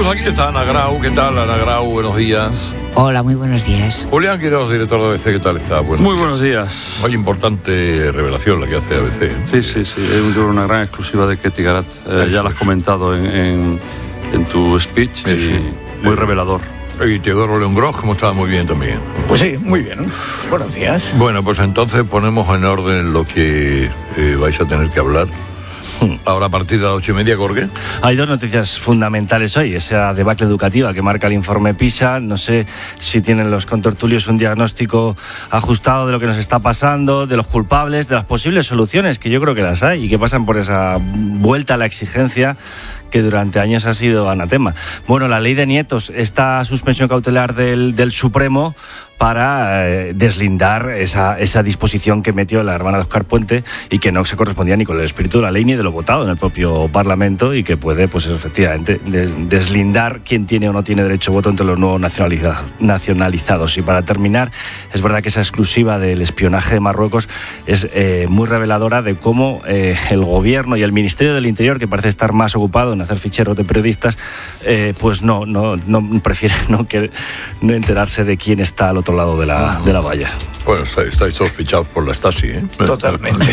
Pues aquí está Ana Grau. ¿Qué tal, Ana Grau? Buenos días. Hola, muy buenos días. Julián Quiroz, director de ABC, ¿qué tal está? Buenos días. Hoy importante revelación la que hace ABC. Sí. Es una gran exclusiva de Ketty Garat. Ya la has comentado en tu speech. Muy revelador. Y Teodoro León Gross, como estaba muy bien también. Pues sí, muy bien. Buenos días. Bueno, pues entonces ponemos en orden lo que vais a tener que hablar. Ahora a partir de las 8:30, Jorge. Hay dos noticias fundamentales hoy. Esa debacle educativa que marca el informe PISA. No sé si tienen los contertulios un diagnóstico ajustado de lo que nos está pasando, de los culpables, de las posibles soluciones, que yo creo que las hay y que pasan por esa vuelta a la exigencia que durante años ha sido anatema. Bueno, la ley de nietos, esta suspensión cautelar del Supremo para deslindar esa disposición que metió la hermana de Óscar Puente y que no se correspondía ni con el espíritu de la ley ni de lo votado en el propio Parlamento y que puede, pues efectivamente, deslindar quién tiene o no tiene derecho a voto entre los nuevos nacionalizados. Y para terminar, es verdad que esa exclusiva del espionaje de Marruecos es muy reveladora de cómo el gobierno y el Ministerio del Interior, que parece estar más ocupado en hacer ficheros de periodistas, pues no prefiere no enterarse de quién está al otro lado de la valla. Bueno, estáis todos fichados por la Stasi, ¿eh? Totalmente.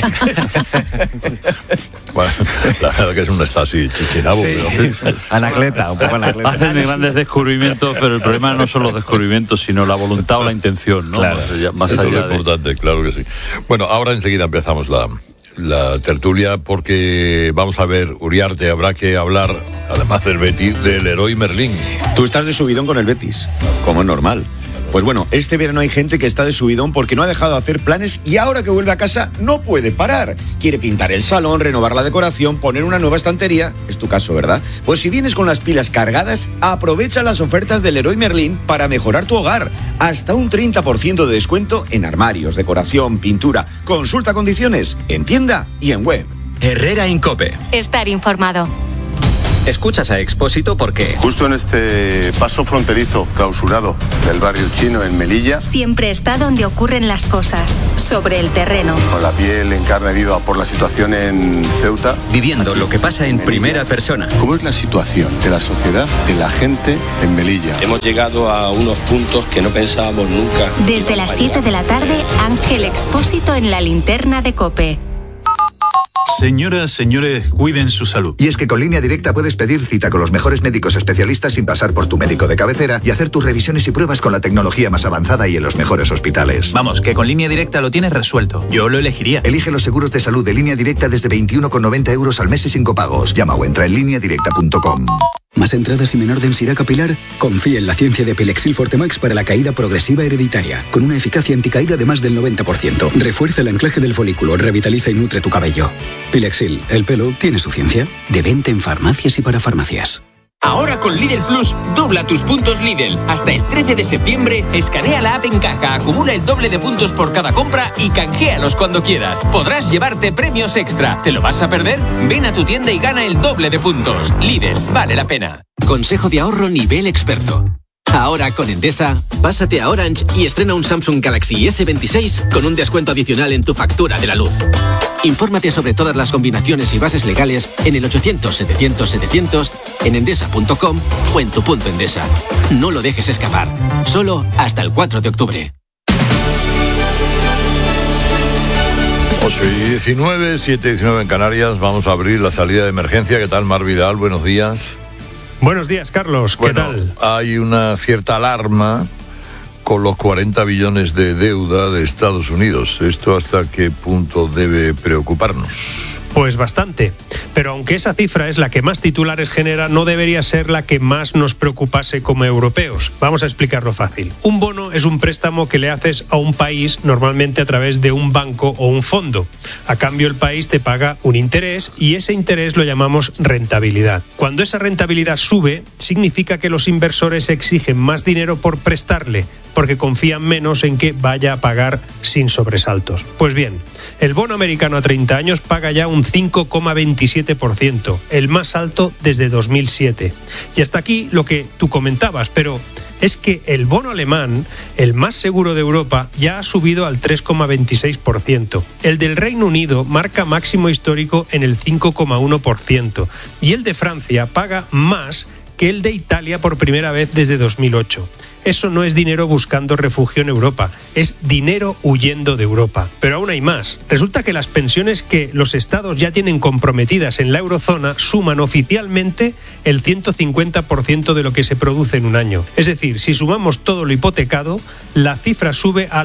Bueno, la verdad que es una Stasi chichinabo. Sí. Pero... Anacleta, un poco anacleta. Hacen grandes descubrimientos, pero el problema no son los descubrimientos, sino la voluntad o la intención, ¿no? Claro. Más Eso allá es lo importante, claro que sí. Bueno, ahora enseguida empezamos la tertulia porque vamos a ver, Uriarte, habrá que hablar, además del Betis, del Leroy Merlin. Tú estás de subidón con el Betis, como es normal. Pues bueno, este verano hay gente que está de subidón porque no ha dejado de hacer planes y ahora que vuelve a casa no puede parar. Quiere pintar el salón, renovar la decoración, poner una nueva estantería. Es tu caso, ¿verdad? Pues si vienes con las pilas cargadas, aprovecha las ofertas del Leroy Merlin para mejorar tu hogar. Hasta un 30% de descuento en armarios, decoración, pintura. Consulta condiciones en tienda y en web. Herrera Incope. Estar informado. Escuchas a Expósito porque... Justo en este paso fronterizo clausurado del barrio chino en Melilla... Siempre está donde ocurren las cosas, sobre el terreno. Con la piel en carne viva por la situación en Ceuta... Viviendo lo que pasa en primera persona. ¿Cómo es la situación de la sociedad, de la gente en Melilla? Hemos llegado a unos puntos que no pensábamos nunca. Desde las 7 de la tarde, Ángel Expósito en la linterna de COPE. Señoras, señores, cuiden su salud. Y es que con Línea Directa puedes pedir cita con los mejores médicos especialistas sin pasar por tu médico de cabecera y hacer tus revisiones y pruebas con la tecnología más avanzada y en los mejores hospitales. Vamos, que con Línea Directa lo tienes resuelto. Yo lo elegiría. Elige los seguros de salud de Línea Directa desde 21,90 euros al mes y sin copagos. Llama o entra en lineadirecta.com. ¿Más entradas y menor densidad capilar? Confía en la ciencia de Pilexil Fortemax para la caída progresiva hereditaria, con una eficacia anticaída de más del 90%. Refuerza el anclaje del folículo, revitaliza y nutre tu cabello. Pilexil, el pelo tiene su ciencia. De venta en farmacias y para farmacias. Ahora con Lidl Plus, dobla tus puntos Lidl. Hasta el 13 de septiembre, escanea la app en caja, acumula el doble de puntos por cada compra y canjealos cuando quieras. Podrás llevarte premios extra. ¿Te lo vas a perder? Ven a tu tienda y gana el doble de puntos. Lidl, vale la pena. Consejo de ahorro nivel experto. Ahora con Endesa, pásate a Orange y estrena un Samsung Galaxy S26 con un descuento adicional en tu factura de la luz. Infórmate sobre todas las combinaciones y bases legales en el 800-700-700, en endesa.com o en tu punto Endesa. No lo dejes escapar. Solo hasta el 4 de octubre. 8:19, 7:19 en Canarias. Vamos a abrir la salida de emergencia. ¿Qué tal, Mar Vidal? Buenos días. Buenos días, Carlos. ¿Qué tal? Hay una cierta alarma con los 40 billones de deuda de Estados Unidos. ¿Esto hasta qué punto debe preocuparnos? Pues bastante, pero aunque esa cifra es la que más titulares genera, no debería ser la que más nos preocupase como europeos. Vamos a explicarlo fácil. Un bono es un préstamo que le haces a un país normalmente a través de un banco o un fondo. A cambio el país te paga un interés y ese interés lo llamamos rentabilidad. Cuando esa rentabilidad sube, significa que los inversores exigen más dinero por prestarle, porque confían menos en que vaya a pagar sin sobresaltos. Pues bien, el bono americano a 30 años paga ya un 5,27%, el más alto desde 2007. Y hasta aquí lo que tú comentabas, pero es que el bono alemán, el más seguro de Europa, ya ha subido al 3,26%. El del Reino Unido marca máximo histórico en el 5,1% y el de Francia paga más que el de Italia por primera vez desde 2008. Eso no es dinero buscando refugio en Europa, es dinero huyendo de Europa. Pero aún hay más. Resulta que las pensiones que los estados ya tienen comprometidas en la eurozona suman oficialmente el 150% de lo que se produce en un año. Es decir, si sumamos todo lo hipotecado, la cifra sube al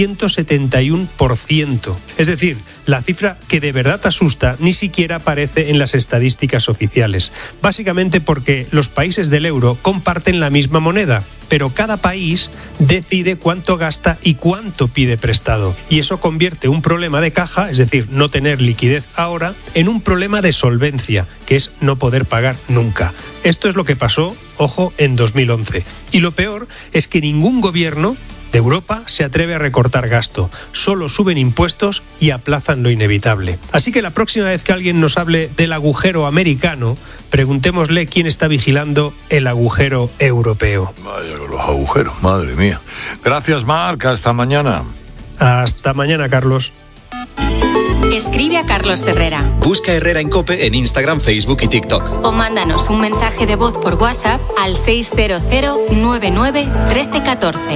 371%. Es decir, la cifra que de verdad asusta ni siquiera aparece en las estadísticas oficiales. Básicamente porque los países del euro comparten la misma moneda, pero cada país decide cuánto gasta y cuánto pide prestado. Y eso convierte un problema de caja, es decir, no tener liquidez ahora, en un problema de solvencia, que es no poder pagar nunca. Esto es lo que pasó, ojo, en 2011. Y lo peor es que ningún gobierno de Europa se atreve a recortar gasto. Solo suben impuestos y aplazan lo inevitable. Así que la próxima vez que alguien nos hable del agujero americano, preguntémosle quién está vigilando el agujero europeo. Vaya con los agujeros, madre mía. Gracias, Marc. Hasta mañana. Hasta mañana, Carlos. Escribe a Carlos Herrera. Busca Herrera en COPE en Instagram, Facebook y TikTok. O mándanos un mensaje de voz por WhatsApp al 600 99 1314.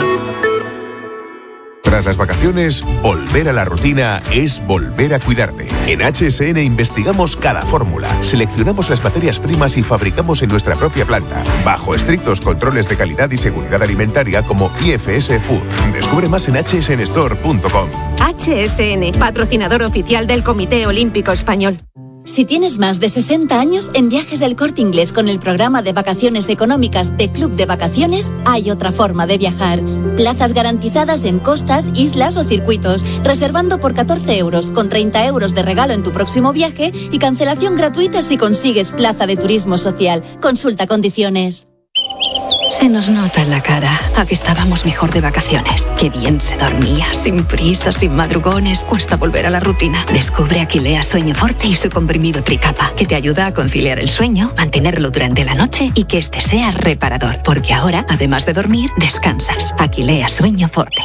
Tras las vacaciones, volver a la rutina es volver a cuidarte. En HSN investigamos cada fórmula, seleccionamos las materias primas y fabricamos en nuestra propia planta, bajo estrictos controles de calidad y seguridad alimentaria como IFS Food. Descubre más en hsnstore.com. HSN, patrocinador oficial del Comité Olímpico Español. Si tienes más de 60 años, en Viajes del Corte Inglés con el programa de vacaciones económicas de Club de Vacaciones, hay otra forma de viajar. Plazas garantizadas en costas, islas o circuitos, reservando por 14 euros, con 30 euros de regalo en tu próximo viaje y cancelación gratuita si consigues plaza de turismo social. Consulta condiciones. Se nos nota en la cara a que estábamos mejor de vacaciones. Qué bien se dormía, sin prisas, sin madrugones. Cuesta volver a la rutina. Descubre Aquilea Sueño Forte y su comprimido Tricapa, que te ayuda a conciliar el sueño, mantenerlo durante la noche y que este sea reparador. Porque ahora, además de dormir, descansas. Aquilea Sueño Forte.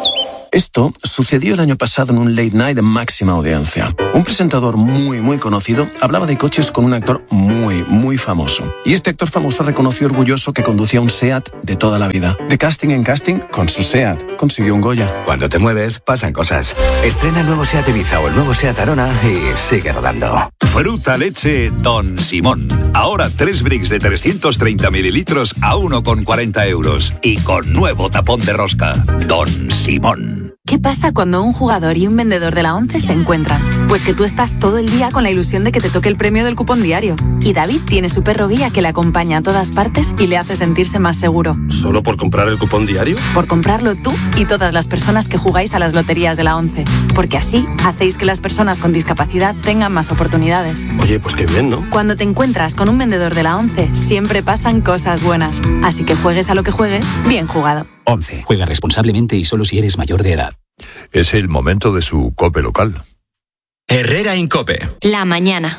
Esto sucedió el año pasado en un late night de máxima audiencia. Un presentador muy conocido hablaba de coches con un actor muy famoso. Y este actor famoso reconoció orgulloso que conducía un SEAT de toda la vida. De casting en casting, con su SEAT consiguió un Goya. Cuando te mueves, pasan cosas. Estrena el nuevo SEAT Ibiza o el nuevo SEAT Arona y sigue rodando. Fruta leche Don Simón. Ahora 3 bricks de 330 mililitros a 1,40 euros. Y con nuevo tapón de rosca. Don Simón. ¿Qué pasa cuando un jugador y un vendedor de la ONCE se encuentran? Pues que tú estás todo el día con la ilusión de que te toque el premio del cupón diario. Y David tiene su perro guía que le acompaña a todas partes y le hace sentirse más seguro. ¿Solo por comprar el cupón diario? Por comprarlo tú y todas las personas que jugáis a las loterías de la ONCE. Porque así hacéis que las personas con discapacidad tengan más oportunidades. Oye, pues qué bien, ¿no? Cuando te encuentras con un vendedor de la ONCE, siempre pasan cosas buenas. Así que juegues a lo que juegues, bien jugado. 11. Juega responsablemente y solo si eres mayor de edad. Es el momento de su COPE local. Herrera en COPE. La mañana.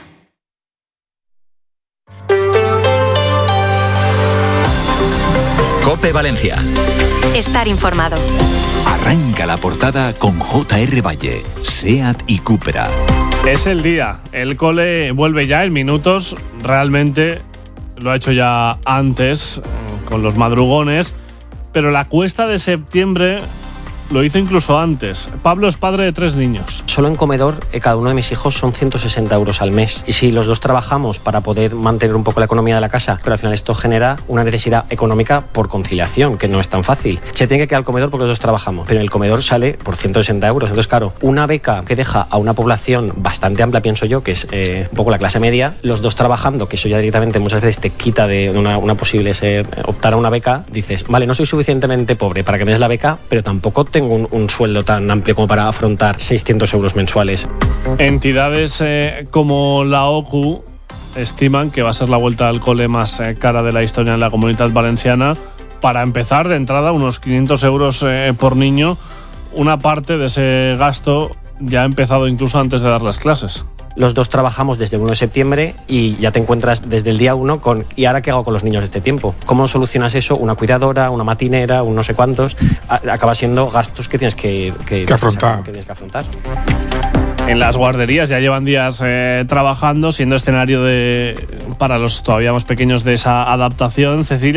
COPE Valencia. Estar informado. Arranca la portada con J.R. Valle, SEAT y Cupra. Es el día. El cole vuelve ya en minutos. Realmente lo ha hecho ya antes, con los madrugones. Pero la cuesta de septiembre lo hizo incluso antes. Pablo es padre de 3 niños. Solo en comedor, cada uno de mis hijos son 160 euros al mes. Y si los dos trabajamos para poder mantener un poco la economía de la casa, pero al final esto genera una necesidad económica por conciliación, que no es tan fácil. Se tiene que quedar al comedor porque los dos trabajamos, pero el comedor sale por 160 euros. Entonces, claro, una beca que deja a una población bastante amplia, pienso yo, que es un poco la clase media, los dos trabajando, que eso ya directamente muchas veces te quita de una posible optar a una beca, dices, vale, no soy suficientemente pobre para que me des la beca, pero tampoco tengo un sueldo tan amplio como para afrontar 600 euros mensuales. Entidades como la OCU estiman que va a ser la vuelta al cole más cara de la historia en la Comunitat Valenciana. Para empezar, de entrada, unos 500 euros por niño. Una parte de ese gasto ya ha empezado incluso antes de dar las clases. Los dos trabajamos desde el 1 de septiembre y ya te encuentras desde el día 1 con ¿y ahora qué hago con los niños de este tiempo? ¿Cómo solucionas eso? Una cuidadora, una matinera, un no sé cuántos. Acaba siendo gastos que tienes que afrontar. En las guarderías ya llevan días trabajando, siendo escenario para los todavía más pequeños de esa adaptación. Cecilia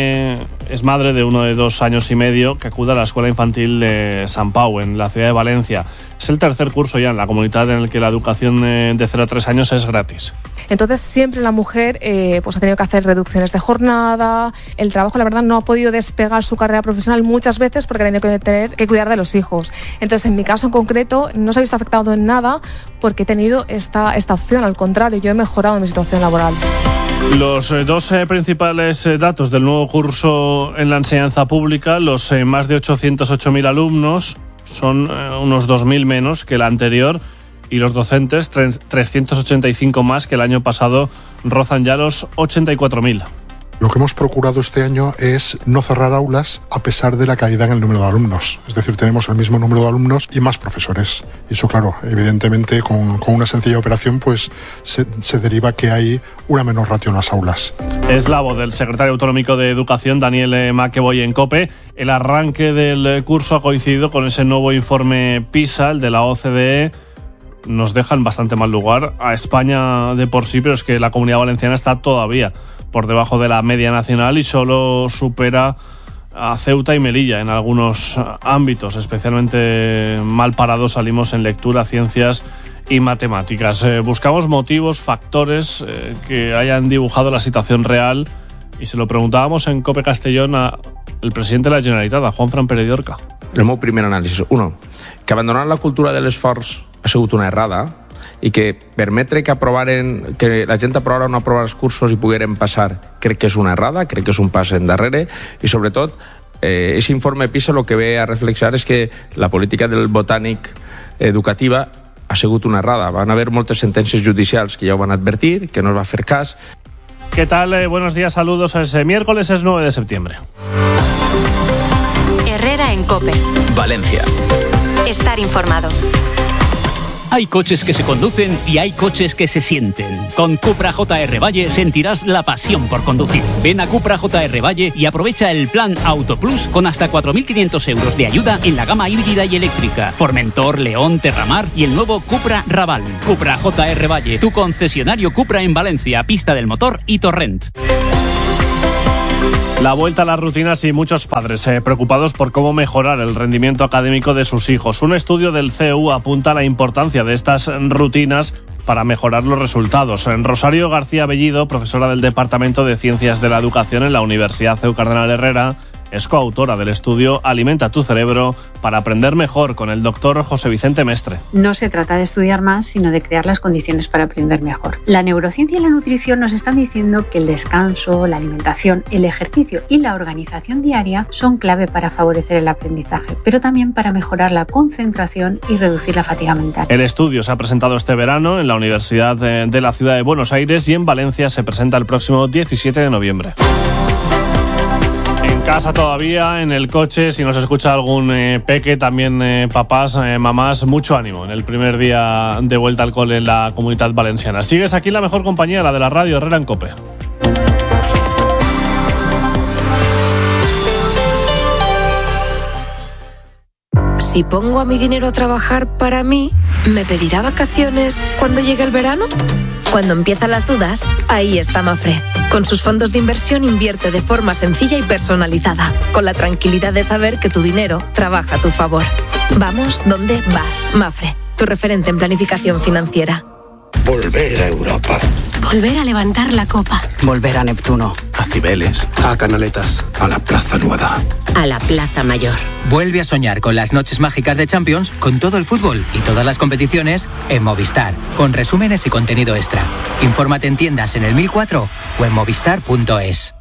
es madre de uno de 2 años y medio que acude a la escuela infantil de Sant Pau, en la ciudad de Valencia. Es el tercer curso ya en la comunidad en el que la educación de 0 a 3 años es gratis. Entonces siempre la mujer pues ha tenido que hacer reducciones de jornada. El trabajo, la verdad, no ha podido despegar su carrera profesional muchas veces porque ha tenido que tener que cuidar de los hijos. Entonces, en mi caso en concreto, no se ha visto afectado en nada porque he tenido esta opción. Al contrario, yo he mejorado mi situación laboral. Los 2 principales datos del nuevo curso en la enseñanza pública, los más de 808.000 alumnos, son unos 2.000 menos que el anterior, y los docentes 385 más que el año pasado, rozan ya los 84.000. Lo que hemos procurado este año es no cerrar aulas a pesar de la caída en el número de alumnos. Es decir, tenemos el mismo número de alumnos y más profesores. Y eso, claro, evidentemente con una sencilla operación pues se deriva que hay una menor ratio en las aulas. Es la voz del secretario autonómico de Educación, Daniel Maqueboy, en COPE. El arranque del curso ha coincidido con ese nuevo informe PISA, el de la OCDE. Nos deja en bastante mal lugar a España de por sí, pero es que la Comunidad Valenciana está todavía por debajo de la media nacional y solo supera a Ceuta y Melilla en algunos ámbitos. Especialmente mal parados salimos en lectura, ciencias y matemáticas. Buscamos motivos, factores que hayan dibujado la situación real, y se lo preguntábamos en COPE Castellón al presidente de la Generalitat, a Juanfran Pérez d'Orca. El meu primer anàlisi. 1. Que abandonar la cultura de l'esforç ha sigut una errada, i que permetre que la gent aprovara o no aprovara els cursos i pogueren passar, crec que és una errada, crec que és un pas endarrere, i sobretot aquest informe PISA el que ve a reflexionar és que la política del botànic educativa ha sigut una errada. Van haver moltes sentències judicials que ja ho van advertir, que no es va fer cas. ¿Qué tal? Buenos días, saludos. Es miércoles, es 9 de septiembre. Herrera en COPE. Valencia. Estar informado. Hay coches que se conducen y hay coches que se sienten. Con Cupra JR Valle sentirás la pasión por conducir. Ven a Cupra JR Valle y aprovecha el plan Auto Plus con hasta 4.500 euros de ayuda en la gama híbrida y eléctrica. Formentor, León, Terramar y el nuevo Cupra Raval. Cupra JR Valle, tu concesionario Cupra en Valencia, Pista del Motor y Torrent. La vuelta a las rutinas y muchos padres preocupados por cómo mejorar el rendimiento académico de sus hijos. Un estudio del CEU apunta a la importancia de estas rutinas para mejorar los resultados. Rosario García Bellido, profesora del Departamento de Ciencias de la Educación en la Universidad CEU Cardenal Herrera, es coautora del estudio Alimenta tu cerebro para aprender mejor, con el doctor José Vicente Mestre. No se trata de estudiar más, sino de crear las condiciones para aprender mejor. La neurociencia y la nutrición nos están diciendo que el descanso, la alimentación, el ejercicio y la organización diaria son clave para favorecer el aprendizaje, pero también para mejorar la concentración y reducir la fatiga mental. El estudio se ha presentado este verano en la Universidad de la Ciudad de Buenos Aires y en Valencia se presenta el próximo 17 de noviembre. En casa todavía, en el coche, si nos escucha algún peque, también papás, mamás, mucho ánimo en el primer día de vuelta al cole en la Comunidad Valenciana. Sigues aquí en la mejor compañía, la de la radio, Herrera en COPE. Si pongo a mi dinero a trabajar para mí, ¿me pedirá vacaciones cuando llegue el verano? Cuando empiezan las dudas, ahí está Mafre. Con sus fondos de inversión invierte de forma sencilla y personalizada, con la tranquilidad de saber que tu dinero trabaja a tu favor. Vamos donde vas, Mafre, tu referente en planificación financiera. Volver a Europa. Volver a levantar la copa. Volver a Neptuno. A Cibeles. A Canaletas. A la Plaza Nueva. A la Plaza Mayor. Vuelve a soñar con las noches mágicas de Champions, con todo el fútbol y todas las competiciones en Movistar, con resúmenes y contenido extra. Infórmate en tiendas en el 1004 o en movistar.es.